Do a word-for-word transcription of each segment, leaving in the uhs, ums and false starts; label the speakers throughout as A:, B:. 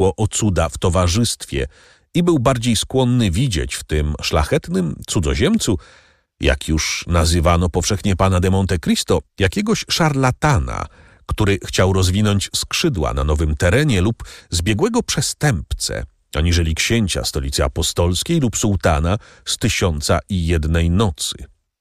A: o cuda w towarzystwie i był bardziej skłonny widzieć w tym szlachetnym cudzoziemcu, jak już nazywano powszechnie pana de Monte Cristo, jakiegoś szarlatana, który chciał rozwinąć skrzydła na nowym terenie, lub zbiegłego przestępcę, aniżeli księcia stolicy apostolskiej lub sułtana z tysiąca i jednej nocy.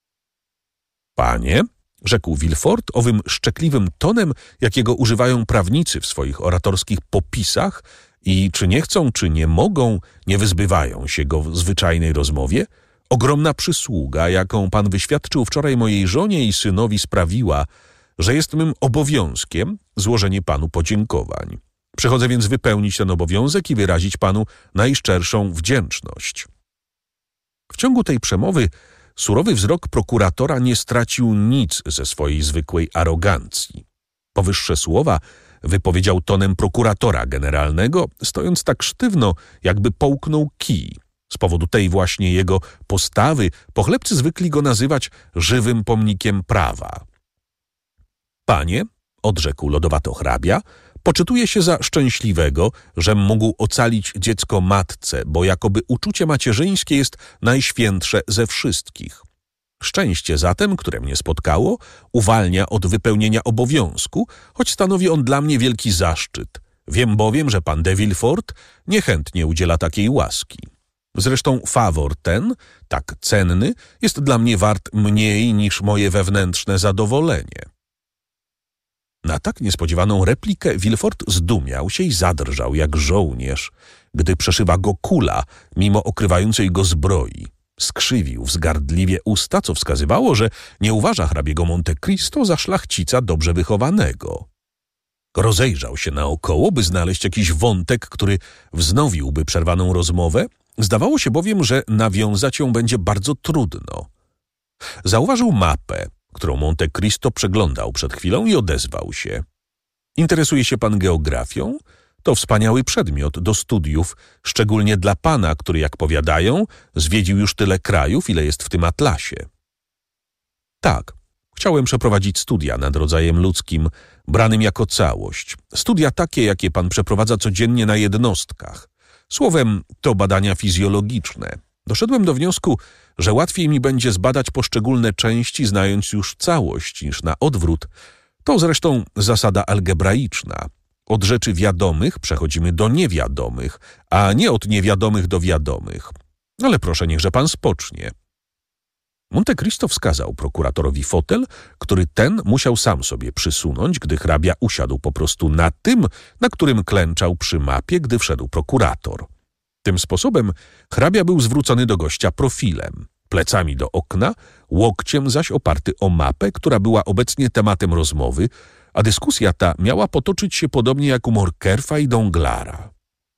A: Panie, rzekł Villefort owym szczekliwym tonem, jakiego używają prawnicy w swoich oratorskich popisach i czy nie chcą, czy nie mogą, nie wyzbywają się go w zwyczajnej rozmowie, ogromna przysługa, jaką pan wyświadczył wczoraj mojej żonie i synowi, sprawiła, że jest mym obowiązkiem złożenie panu podziękowań. Przychodzę więc wypełnić ten obowiązek i wyrazić panu najszczerszą wdzięczność. W ciągu tej przemowy surowy wzrok prokuratora nie stracił nic ze swojej zwykłej arogancji. Powyższe słowa wypowiedział tonem prokuratora generalnego, stojąc tak sztywno, jakby połknął kij. Z powodu tej właśnie jego postawy pochlebcy zwykli go nazywać żywym pomnikiem prawa. Panie, odrzekł lodowato hrabia, poczytuję się za szczęśliwego, żem mógł ocalić dziecko matce, bo jakoby uczucie macierzyńskie jest najświętsze ze wszystkich. Szczęście zatem, które mnie spotkało, uwalnia od wypełnienia obowiązku, choć stanowi on dla mnie wielki zaszczyt. Wiem bowiem, że pan de Villefort niechętnie udziela takiej łaski. Zresztą fawor ten, tak cenny, jest dla mnie wart mniej niż moje wewnętrzne zadowolenie. Na tak niespodziewaną replikę Villefort zdumiał się i zadrżał jak żołnierz, gdy przeszywa go kula, mimo okrywającej go zbroi. Skrzywił wzgardliwie usta, co wskazywało, że nie uważa hrabiego Monte Cristo za szlachcica dobrze wychowanego. Rozejrzał się naokoło, by znaleźć jakiś wątek, który wznowiłby przerwaną rozmowę. Zdawało się bowiem, że nawiązać ją będzie bardzo trudno. Zauważył mapę, którą Monte Cristo przeglądał przed chwilą, i odezwał się. Interesuje się pan geografią? To wspaniały przedmiot do studiów, szczególnie dla pana, który, jak powiadają, zwiedził już tyle krajów, ile jest w tym atlasie. Tak, chciałem przeprowadzić studia nad rodzajem ludzkim, branym jako całość. Studia takie, jakie pan przeprowadza codziennie na jednostkach. Słowem, to badania fizjologiczne. Doszedłem do wniosku, że łatwiej mi będzie zbadać poszczególne części, znając już całość, niż na odwrót. To zresztą zasada algebraiczna. Od rzeczy wiadomych przechodzimy do niewiadomych, a nie od niewiadomych do wiadomych. Ale proszę, niechże pan spocznie. Monte Cristo wskazał prokuratorowi fotel, który ten musiał sam sobie przysunąć, gdy hrabia usiadł po prostu na tym, na którym klęczał przy mapie, gdy wszedł prokurator. Tym sposobem hrabia był zwrócony do gościa profilem, plecami do okna, łokciem zaś oparty o mapę, która była obecnie tematem rozmowy, a dyskusja ta miała potoczyć się podobnie jak u Morkerfa i Donglara.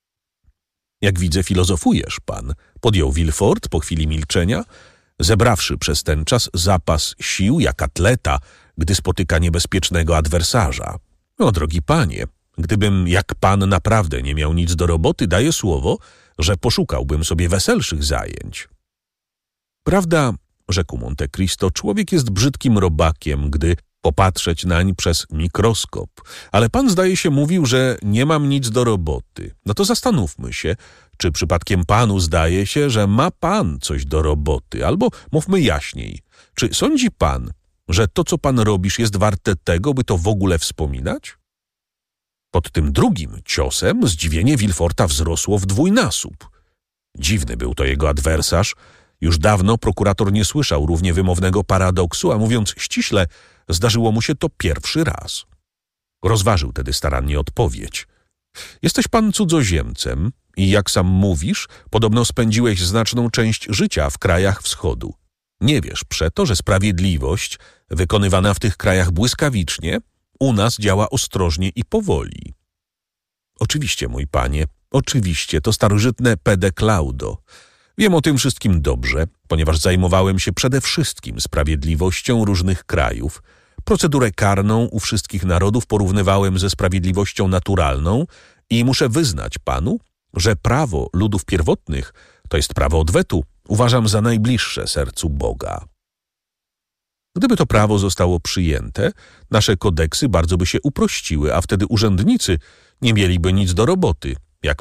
A: Jak widzę, filozofujesz pan, podjął Villefort po chwili milczenia, zebrawszy przez ten czas zapas sił jak atleta, gdy spotyka niebezpiecznego adwersarza. O, drogi panie, gdybym jak pan naprawdę nie miał nic do roboty, daję słowo, że poszukałbym sobie weselszych zajęć. Prawda, rzekł Monte Cristo, człowiek jest brzydkim robakiem, gdy popatrzeć nań przez mikroskop, ale pan, zdaje się, mówił, że nie mam nic do roboty. No to zastanówmy się, czy przypadkiem panu zdaje się, że ma pan coś do roboty, albo mówmy jaśniej, czy sądzi pan, że to, co pan robisz, jest warte tego, by to w ogóle wspominać? Pod tym drugim ciosem zdziwienie Villeforta wzrosło w dwójnasób. Dziwny był to jego adwersarz. Już dawno prokurator nie słyszał równie wymownego paradoksu, a mówiąc ściśle, zdarzyło mu się to pierwszy raz. Rozważył tedy starannie odpowiedź. Jesteś pan cudzoziemcem i, jak sam mówisz, podobno spędziłeś znaczną część życia w krajach wschodu. Nie wiesz przeto, że sprawiedliwość, wykonywana w tych krajach błyskawicznie, u nas działa ostrożnie i powoli. Oczywiście, mój panie, oczywiście, to starożytne pede claudo. Wiem o tym wszystkim dobrze, ponieważ zajmowałem się przede wszystkim sprawiedliwością różnych krajów. Procedurę karną u wszystkich narodów porównywałem ze sprawiedliwością naturalną i muszę wyznać panu, że prawo ludów pierwotnych, to jest prawo odwetu, uważam za najbliższe sercu Boga. Gdyby to prawo zostało przyjęte, nasze kodeksy bardzo by się uprościły, a wtedy urzędnicy nie mieliby nic do roboty,